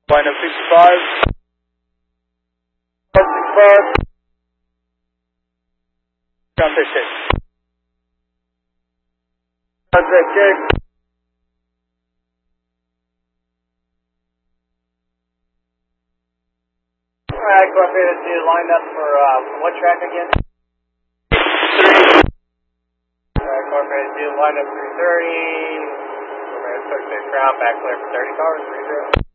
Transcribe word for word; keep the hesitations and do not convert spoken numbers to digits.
Line up sixty-five. sixty-five. Contact check. Contact check. Alright, Corporate two, lined up for uh, what track again? three. Alright, Corporate two, lined up three thirty. Corporate thirty-six ground, back clear for thirty cars, three zero.